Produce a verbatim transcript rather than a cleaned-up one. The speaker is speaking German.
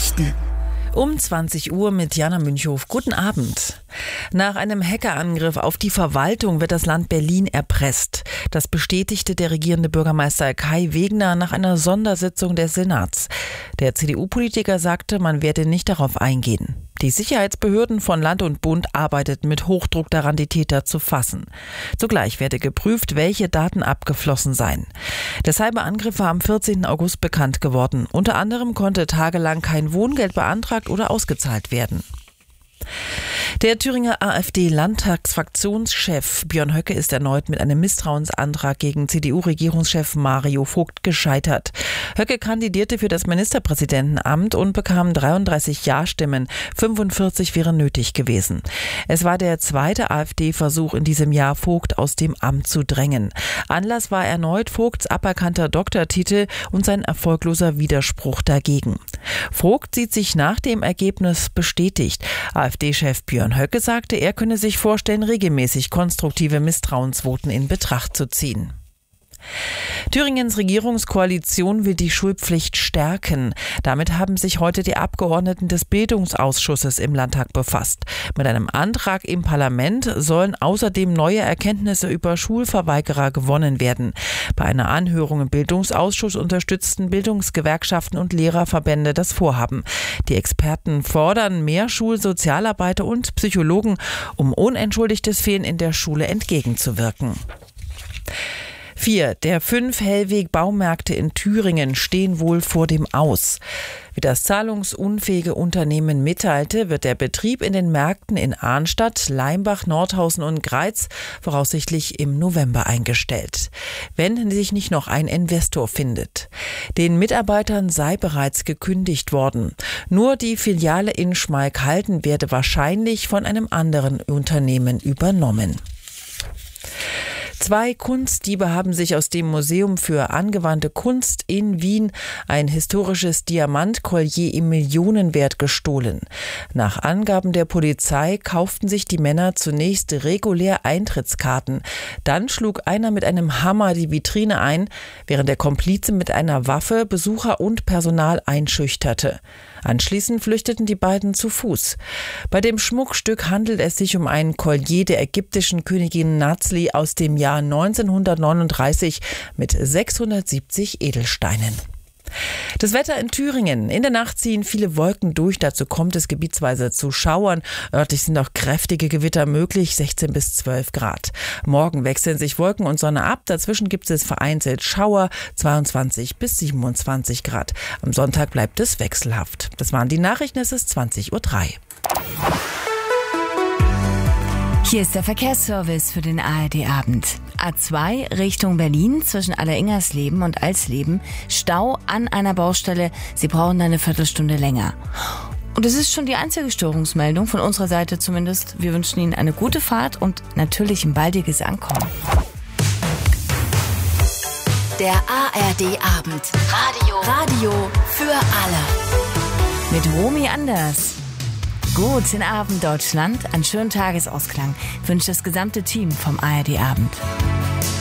Nachrichten. Um zwanzig Uhr mit Jana Münchhof. Guten Abend. Nach einem Hackerangriff auf die Verwaltung wird das Land Berlin erpresst. Das bestätigte der regierende Bürgermeister Kai Wegner nach einer Sondersitzung des Senats. Der C D U-Politiker sagte, man werde nicht darauf eingehen. Die Sicherheitsbehörden von Land und Bund arbeiteten mit Hochdruck daran, die Täter zu fassen. Zugleich werde geprüft, welche Daten abgeflossen seien. Der Cyberangriff war am vierzehnten August bekannt geworden. Unter anderem konnte tagelang kein Wohngeld beantragt oder ausgezahlt werden. Der Thüringer AfD-Landtagsfraktionschef Björn Höcke ist erneut mit einem Misstrauensantrag gegen C D U-Regierungschef Mario Vogt gescheitert. Höcke kandidierte für das Ministerpräsidentenamt und bekam dreiunddreißig Ja-Stimmen, fünfundvierzig wären nötig gewesen. Es war der zweite AfD-Versuch in diesem Jahr, Vogt aus dem Amt zu drängen. Anlass war erneut Vogts aberkannter Doktortitel und sein erfolgloser Widerspruch dagegen. Vogt sieht sich nach dem Ergebnis bestätigt. AfD-Chef Björn Höcke sagte, er könne sich vorstellen, regelmäßig konstruktive Misstrauensvoten in Betracht zu ziehen. Thüringens Regierungskoalition will die Schulpflicht stärken. Damit haben sich heute die Abgeordneten des Bildungsausschusses im Landtag befasst. Mit einem Antrag im Parlament sollen außerdem neue Erkenntnisse über Schulverweigerer gewonnen werden. Bei einer Anhörung im Bildungsausschuss unterstützten Bildungsgewerkschaften und Lehrerverbände das Vorhaben. Die Experten fordern mehr Schulsozialarbeiter und Psychologen, um unentschuldigtes Fehlen in der Schule entgegenzuwirken. Vier der fünf Hellweg-Baumärkte in Thüringen stehen wohl vor dem Aus. Wie das zahlungsunfähige Unternehmen mitteilte, wird der Betrieb in den Märkten in Arnstadt, Leimbach, Nordhausen und Greiz voraussichtlich im November eingestellt, wenn sich nicht noch ein Investor findet. Den Mitarbeitern sei bereits gekündigt worden. Nur die Filiale in Schmalkalden werde wahrscheinlich von einem anderen Unternehmen übernommen. Zwei Kunstdiebe haben sich aus dem Museum für angewandte Kunst in Wien ein historisches Diamantkollier im Millionenwert gestohlen. Nach Angaben der Polizei kauften sich die Männer zunächst regulär Eintrittskarten. Dann schlug einer mit einem Hammer die Vitrine ein, während der Komplize mit einer Waffe Besucher und Personal einschüchterte. Anschließend flüchteten die beiden zu Fuß. Bei dem Schmuckstück handelt es sich um ein Kollier der ägyptischen Königin Nazli aus dem Jahr neunzehnhundertneununddreißig mit sechshundertsiebzig Edelsteinen. Das Wetter in Thüringen. In der Nacht ziehen viele Wolken durch. Dazu kommt es gebietsweise zu Schauern. Örtlich sind auch kräftige Gewitter möglich, sechzehn bis zwölf Grad. Morgen wechseln sich Wolken und Sonne ab. Dazwischen gibt es vereinzelt Schauer, zweiundzwanzig bis siebenundzwanzig Grad. Am Sonntag bleibt es wechselhaft. Das waren die Nachrichten. Es ist zwanzig Uhr drei. Hier ist der Verkehrsservice für den A R D-Abend. A zwei Richtung Berlin zwischen Alleringersleben und Alsleben. Stau an einer Baustelle. Sie brauchen eine Viertelstunde länger. Und es ist schon die einzige Störungsmeldung, von unserer Seite zumindest. Wir wünschen Ihnen eine gute Fahrt und natürlich ein baldiges Ankommen. Der A R D-Abend. Radio. Radio für alle. Mit Romy Anders. Guten Abend, Deutschland. Einen schönen Tagesausklang wünscht das gesamte Team vom A R D-Abend.